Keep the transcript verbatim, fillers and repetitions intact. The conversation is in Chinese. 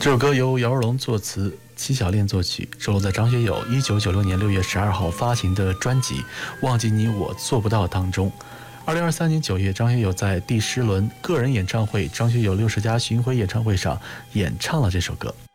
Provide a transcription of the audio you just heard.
这首歌由姚若龙作词，戚小恋作曲，收录在张学友一九九六年六月十二号发行的专辑《忘记你我做不到》当中。二零二三年九月，张学友在第十轮个人演唱会张学友六十加巡回演唱会上演唱了这首歌。